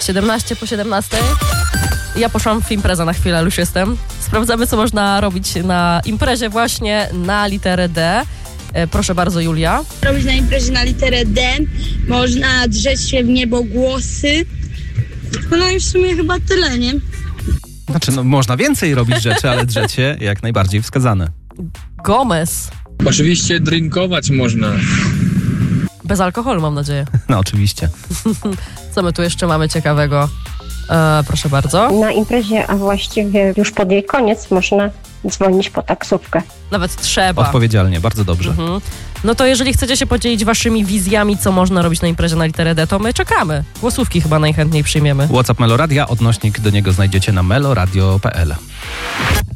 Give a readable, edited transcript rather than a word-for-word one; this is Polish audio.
17 po 17. Ja poszłam w imprezę na chwilę, już jestem. Sprawdzamy, co można robić na imprezie właśnie na literę D. Proszę bardzo, Julia. Robić na imprezie na literę D. Można drzeć się w niebo głosy. No i w sumie chyba tyle, nie? Znaczy, można więcej robić rzeczy, ale drzecie jak najbardziej wskazane. Gomez. Oczywiście drinkować można. Bez alkoholu, mam nadzieję. No, oczywiście. Co my tu jeszcze mamy ciekawego? Proszę bardzo. Na imprezie, a właściwie już pod jej koniec, można dzwonić po taksówkę. Nawet trzeba. Odpowiedzialnie, bardzo dobrze. No to jeżeli chcecie się podzielić waszymi wizjami, co można robić na imprezie na literę D, to my czekamy. Głosówki chyba najchętniej przyjmiemy. WhatsApp Meloradia, odnośnik do niego znajdziecie na meloradio.pl.